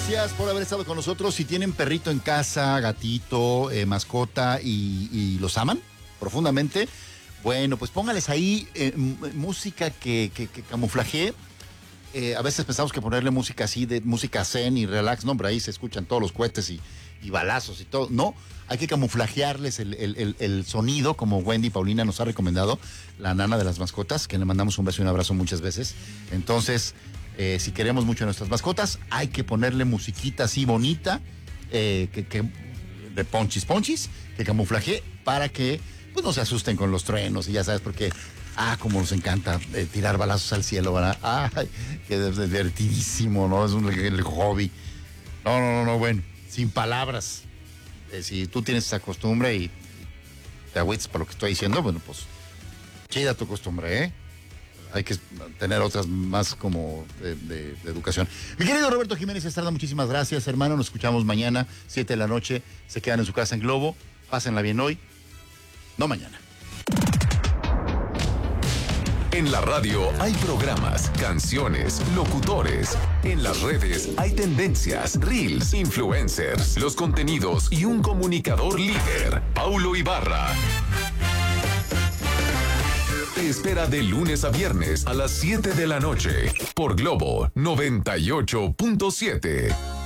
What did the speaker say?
gracias por haber estado con nosotros. Si tienen perrito en casa, gatito, mascota y los aman profundamente, bueno, pues póngales ahí música que camuflajee. A veces pensamos que ponerle música así, de música zen y relax, no, hombre, ahí se escuchan todos los cohetes y balazos y todo. No, hay que camuflajearles el sonido, como Wendy Paulina nos ha recomendado, la nana de las mascotas, que le mandamos un beso y un abrazo muchas veces. Entonces, si queremos mucho a nuestras mascotas, hay que ponerle musiquita así bonita, de ponchis, que camuflaje para que pues no se asusten con los truenos y ya sabes, porque como nos encanta tirar balazos al cielo, ¿verdad? Ay, qué divertidísimo, ¿no? Es el hobby. No, bueno, sin palabras. Si tú tienes esa costumbre y te agüitas por lo que estoy diciendo, bueno, pues chida tu costumbre, ¿eh? Hay que tener otras más como de educación. Mi querido Roberto Jiménez Estrada, muchísimas gracias, hermano. Nos escuchamos mañana, 7 de la noche. Se quedan en su casa en Globo. Pásenla bien hoy, no mañana. En la radio hay programas, canciones, locutores. En las redes hay tendencias, reels, influencers, los contenidos y un comunicador líder, Paulo Ibarra. Te espera de lunes a viernes a las 7 de la noche por Globo 98.7.